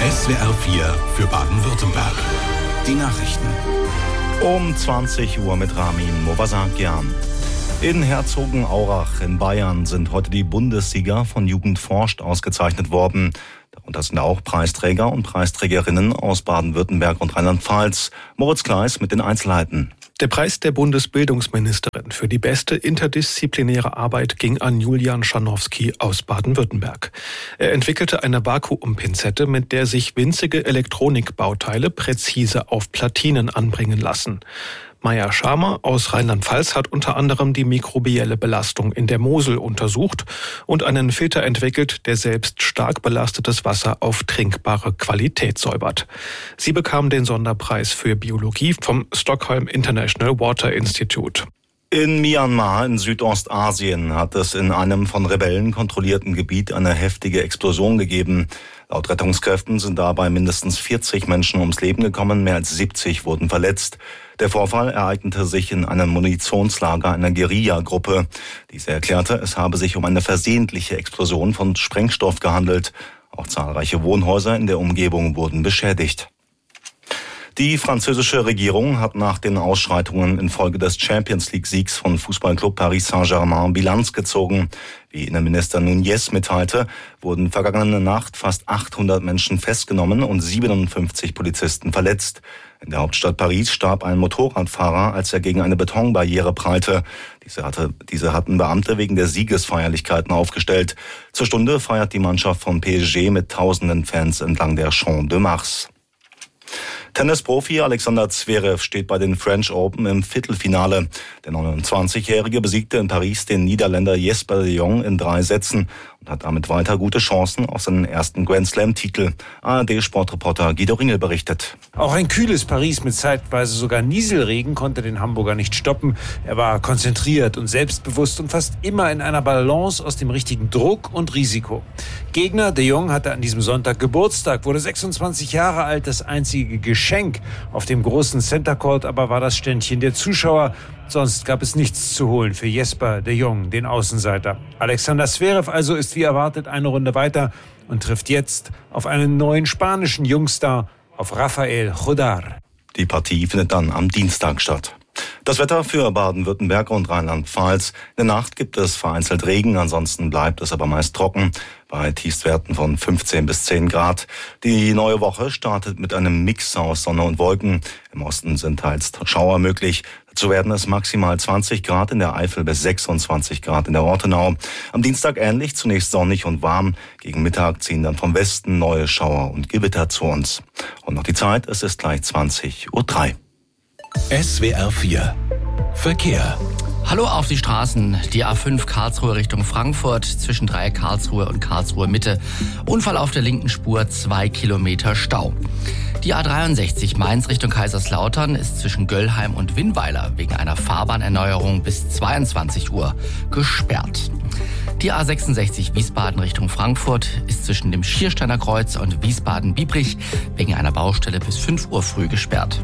SWR 4 für Baden-Württemberg. Die Nachrichten. Um 20 Uhr mit Ramin Movasakian. In Herzogenaurach in Bayern sind heute die Bundessieger von Jugend forscht ausgezeichnet worden. Darunter sind auch Preisträger und Preisträgerinnen aus Baden-Württemberg und Rheinland-Pfalz. Moritz Kleis mit den Einzelheiten. Der Preis der Bundesbildungsministerin für die beste interdisziplinäre Arbeit ging an Julian Scharnowski aus Baden-Württemberg. Er entwickelte eine Vakuumpinzette, mit der sich winzige Elektronikbauteile präzise auf Platinen anbringen lassen. Maya Schamer aus Rheinland-Pfalz hat unter anderem die mikrobielle Belastung in der Mosel untersucht und einen Filter entwickelt, der selbst stark belastetes Wasser auf trinkbare Qualität säubert. Sie bekam den Sonderpreis für Biologie vom Stockholm International Water Institute. In Myanmar in Südostasien hat es in einem von Rebellen kontrollierten Gebiet eine heftige Explosion gegeben. Laut Rettungskräften sind dabei mindestens 40 Menschen ums Leben gekommen, mehr als 70 wurden verletzt. Der Vorfall ereignete sich in einem Munitionslager einer Guerilla-Gruppe. Diese erklärte, es habe sich um eine versehentliche Explosion von Sprengstoff gehandelt. Auch zahlreiche Wohnhäuser in der Umgebung wurden beschädigt. Die französische Regierung hat nach den Ausschreitungen infolge des Champions-League-Siegs von Fußballclub Paris Saint-Germain Bilanz gezogen. Wie Innenminister Núñez mitteilte, wurden vergangene Nacht fast 800 Menschen festgenommen und 57 Polizisten verletzt. In der Hauptstadt Paris starb ein Motorradfahrer, als er gegen eine Betonbarriere prallte. Diese hatten Beamte wegen der Siegesfeierlichkeiten aufgestellt. Zur Stunde feiert die Mannschaft von PSG mit tausenden Fans entlang der Champ de Mars. Tennisprofi Alexander Zverev steht bei den French Open im Viertelfinale. Der 29-Jährige besiegte in Paris den Niederländer Jesper de Jong in 3 Sätzen und hat damit weiter gute Chancen auf seinen ersten Grand-Slam-Titel. ARD-Sportreporter Guido Ringel berichtet. Auch ein kühles Paris mit zeitweise sogar Nieselregen konnte den Hamburger nicht stoppen. Er war konzentriert und selbstbewusst und fast immer in einer Balance aus dem richtigen Druck und Risiko. Gegner de Jong hatte an diesem Sonntag Geburtstag, wurde 26 Jahre alt. Das einzige Geschenk auf dem großen Center Court aber war das Ständchen der Zuschauer. Sonst gab es nichts zu holen für Jesper de Jong, den Außenseiter. Alexander Zverev also ist wie erwartet eine Runde weiter und trifft jetzt auf einen neuen spanischen Jungstar, auf Rafael Jodar. Die Partie findet dann am Dienstag statt. Das Wetter für Baden-Württemberg und Rheinland-Pfalz. In der Nacht gibt es vereinzelt Regen, ansonsten bleibt es aber meist trocken bei Tiefstwerten von 15 bis 10 Grad. Die neue Woche startet mit einem Mix aus Sonne und Wolken. Im Osten sind teils Schauer möglich. Dazu werden es maximal 20 Grad in der Eifel bis 26 Grad in der Ortenau. Am Dienstag ähnlich, zunächst sonnig und warm. Gegen Mittag ziehen dann vom Westen neue Schauer und Gewitter zu uns. Und noch die Zeit, es ist gleich 20:03 Uhr. SWR 4 Verkehr. Hallo auf die Straßen. Die A5 Karlsruhe Richtung Frankfurt zwischen Dreieck Karlsruhe und Karlsruhe Mitte. Unfall auf der linken Spur, 2 Kilometer Stau. Die A63 Mainz Richtung Kaiserslautern ist zwischen Göllheim und Winnweiler wegen einer Fahrbahnerneuerung bis 22 Uhr gesperrt. Die A66 Wiesbaden Richtung Frankfurt ist zwischen dem Schiersteiner Kreuz und Wiesbaden-Biebrich wegen einer Baustelle bis 5 Uhr früh gesperrt.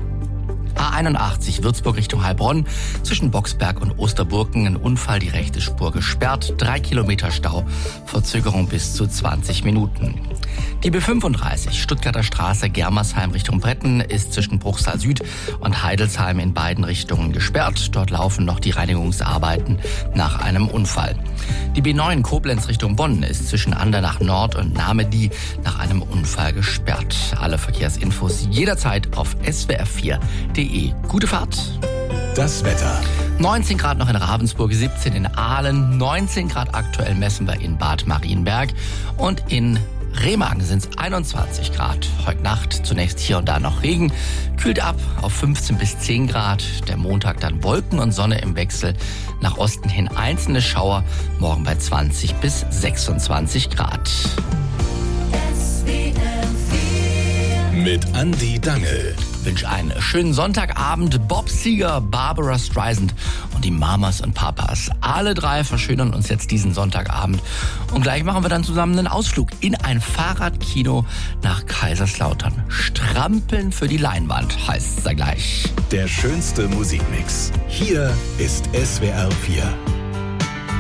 A81 Würzburg Richtung Heilbronn, zwischen Boxberg und Osterburgen ein Unfall, die rechte Spur gesperrt, 3 Kilometer Stau, Verzögerung bis zu 20 Minuten. Die B35 Stuttgarter Straße Germersheim Richtung Bretten ist zwischen Bruchsal Süd und Heidelsheim in beiden Richtungen gesperrt. Dort laufen noch die Reinigungsarbeiten nach einem Unfall. Die B9 Koblenz Richtung Bonn ist zwischen Andernach Nord und Namedy nach einem Unfall gesperrt. Alle Verkehrsinfos jederzeit auf swr4.de. Gute Fahrt! Das Wetter. 19 Grad noch in Ravensburg, 17 in Aalen, 19 Grad aktuell messen wir in Bad Marienberg und in Remagen sind es 21 Grad. Heute Nacht zunächst hier und da noch Regen. Kühlt ab auf 15 bis 10 Grad. Der Montag dann Wolken und Sonne im Wechsel. Nach Osten hin einzelne Schauer. Morgen bei 20 bis 26 Grad. Mit Andi Dangel. Ich wünsche einen schönen Sonntagabend. Bob Seger, Barbara Streisand und die Mamas und Papas. Alle 3 verschönern uns jetzt diesen Sonntagabend. Und gleich machen wir dann zusammen einen Ausflug in ein Fahrradkino nach Kaiserslautern. Strampeln für die Leinwand heißt es da gleich. Der schönste Musikmix. Hier ist SWR 4.